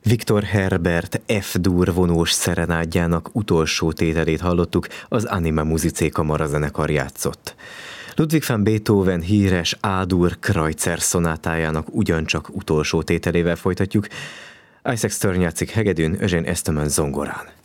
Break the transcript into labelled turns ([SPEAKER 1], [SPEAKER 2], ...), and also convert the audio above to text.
[SPEAKER 1] Viktor Herbert F-dur vonós szerenádjának utolsó tételét hallottuk, az Anima Musicae kamarazenekar játszott. Ludwig van Beethoven híres A-dur Kreutzer szonátájának ugyancsak utolsó tételével folytatjuk. Isaac Stern játszik hegedűn, Eugène Estoman zongorán.